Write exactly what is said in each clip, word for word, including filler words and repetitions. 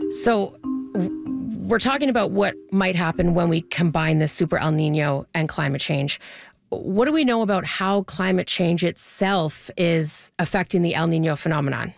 So w- we're talking about what might happen when we combine this super El Nino and climate change. What do we know about how climate change itself is affecting the El Nino phenomenon?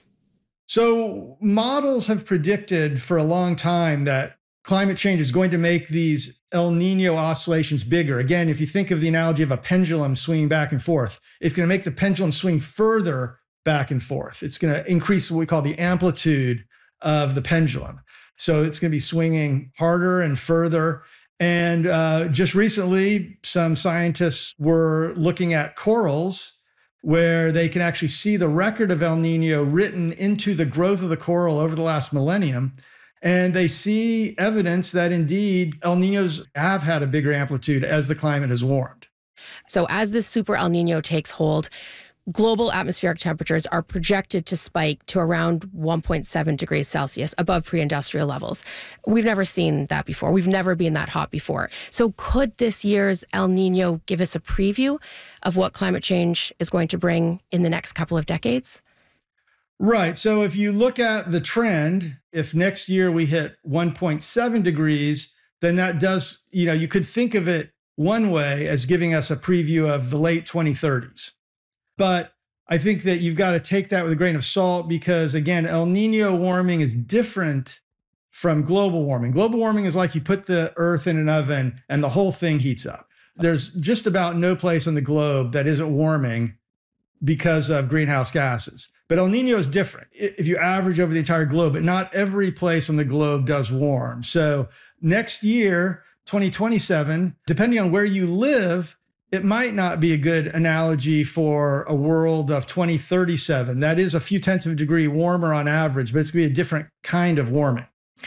So models have predicted for a long time that climate change is going to make these El Nino oscillations bigger. Again, if you think of the analogy of a pendulum swinging back and forth, it's going to make the pendulum swing further back and forth. It's going to increase what we call the amplitude of the pendulum. So it's going to be swinging harder and further. And uh, just recently, some scientists were looking at corals where they can actually see the record of El Nino written into the growth of the coral over the last millennium. And they see evidence that indeed El Ninos have had a bigger amplitude as the climate has warmed. So as this super El Nino takes hold, global atmospheric temperatures are projected to spike to around one point seven degrees Celsius above pre-industrial levels. We've never seen that before. We've never been that hot before. So could this year's El Nino give us a preview of what climate change is going to bring in the next couple of decades? Right. So if you look at the trend, if next year we hit one point seven degrees, then that does, you know, you could think of it one way as giving us a preview of the late twenty thirties. But I think that you've got to take that with a grain of salt because, again, El Nino warming is different from global warming. Global warming is like you put the earth in an oven and the whole thing heats up. There's just about no place on the globe that isn't warming because of greenhouse gases. But El Nino is different if you average over the entire globe, but not every place on the globe does warm. So next year, twenty twenty-seven, depending on where you live, it might not be a good analogy for a world of twenty thirty-seven. That is a few tenths of a degree warmer on average, but it's going to be a different kind of warming.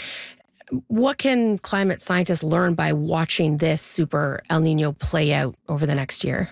What can climate scientists learn by watching this super El Nino play out over the next year?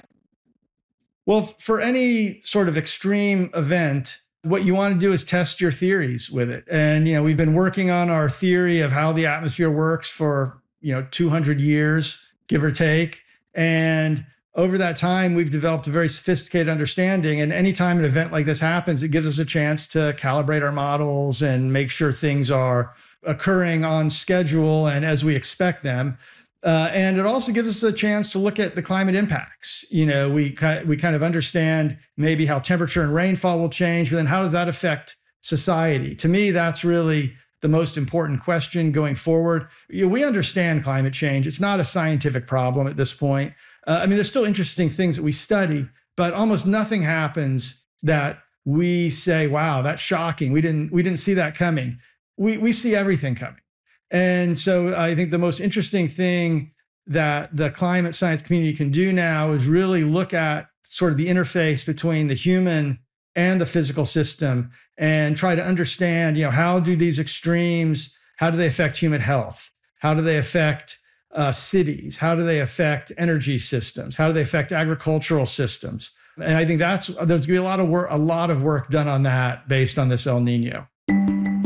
Well, for any sort of extreme event, what you want to do is test your theories with it. And, you know, we've been working on our theory of how the atmosphere works for, you know, two hundred years, give or take. And over that time, we've developed a very sophisticated understanding. And anytime an event like this happens, it gives us a chance to calibrate our models and make sure things are occurring on schedule and as we expect them. Uh, and it also gives us a chance to look at the climate impacts. You know, we ki- we kind of understand maybe how temperature and rainfall will change, but then how does that affect society? To me, that's really the most important question going forward. You know, we understand climate change. It's not a scientific problem at this point. Uh, I mean, there's still interesting things that we study, but almost nothing happens that we say, wow, that's shocking. We didn't we didn't see that coming. We we see everything coming. And so I think the most interesting thing that the climate science community can do now is really look at sort of the interface between the human and the physical system and try to understand, you know, how do these extremes, how do they affect human health? How do they affect uh, cities? How do they affect energy systems? How do they affect agricultural systems? And I think that's, there's going to be a lot of work, a lot of work done on that based on this El Nino.